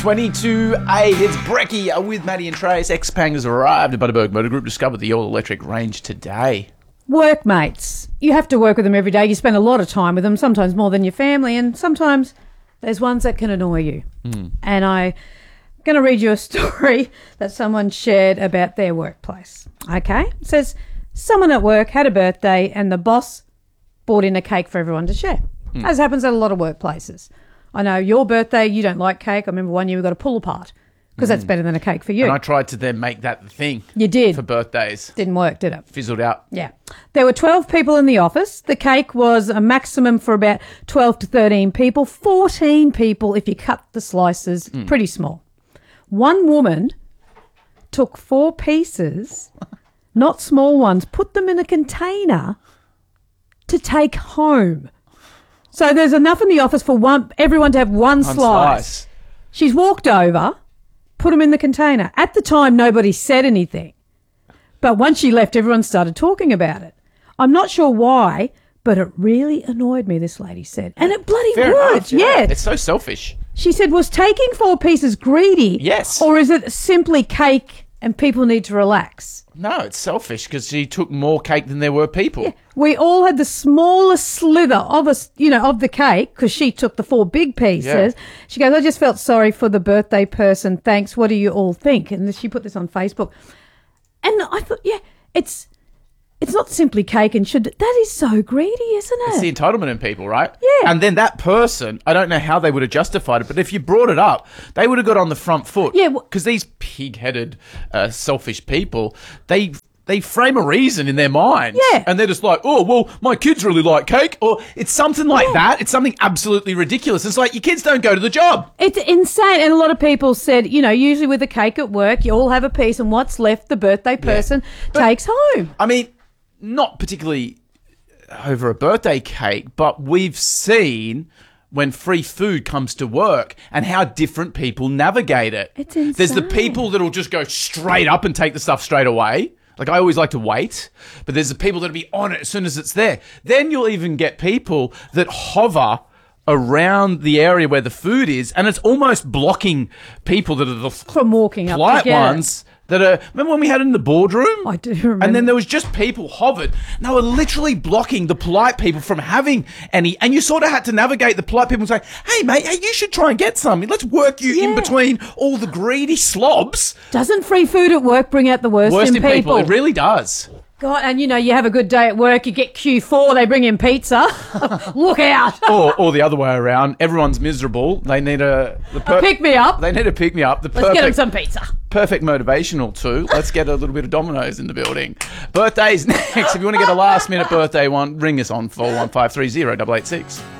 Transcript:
22 8. It's Brecky with Maddie and Trace. Xpeng has arrived at Butterberg Motor Group. Discovered the all-electric range today. Workmates. You have to work with them every day. You spend a lot of time with them, sometimes more than your family, and sometimes there's ones that can annoy you. And I'm going to read you a story that someone shared about their workplace. Okay? It says, someone at work had a birthday and the boss bought in a cake for everyone to share. As happens at a lot of workplaces. I know your birthday, you don't like cake. I remember one year we got a pull apart because that's better than a cake for you. And I tried to then make that the thing. You did. For birthdays. Didn't work, did it? Fizzled out. Yeah. There were 12 people in the office. The cake was a maximum for about 12 to 13 people. 14 people if you cut the slices. Pretty small. One woman took 4 pieces, not small ones, put them in a container to take home. So there's enough in the office for everyone to have one slice. She's walked over, put them in the container. At the time, nobody said anything. But once she left, everyone started talking about it. I'm not sure why, but it really annoyed me, this lady said. And it bloody would. Yeah. It's so selfish. She said, was taking 4 pieces greedy? Yes. Or is it simply cake and people need to relax? No, it's selfish because she took more cake than there were people. Yeah. We all had the smallest slither of of the cake because she took the 4 big pieces. Yeah. She goes, I just felt sorry for the birthday person. Thanks. What do you all think? And she put this on Facebook. And I thought, it's not simply cake and that is so greedy, isn't it? It's the entitlement in people, right? Yeah. And then that person, I don't know how they would have justified it, but if you brought it up, they would have got on the front foot. Yeah. Because these pig-headed, selfish people, they frame a reason in their minds. Yeah. And they're just like, oh, well, my kids really like cake. Or it's something like that. It's something absolutely ridiculous. It's like your kids don't go to the job. It's insane. And a lot of people said, usually with a cake at work, you all have a piece and what's left, the birthday person takes home. I mean, not particularly over a birthday cake, but we've seen when free food comes to work and how different people navigate it. It's insane. There's the people that'll just go straight up and take the stuff straight away. Like, I always like to wait, but there's the people that'll be on it as soon as it's there. Then you'll even get people that hover around the area where the food is, and it's almost blocking people that are the From walking up polite to get ones. That are, remember when we had it in the boardroom? I do remember. And then there was just people hovered. And they were literally blocking the polite people from having any. And you sort of had to navigate the polite people and say, hey, mate, you should try and get some. Let's work you in between all the greedy slobs. Doesn't free food at work bring out the worst in people? It really does. God, and you have a good day at work, you get Q4, they bring in pizza. Look out. Or the other way around. Everyone's miserable. They need a pick-me-up. They need a pick-me-up. Let's get them some pizza. Perfect motivational too. Let's get a little bit of Domino's in the building. Birthdays next. If you want to get a last-minute birthday one, ring us on 41530886.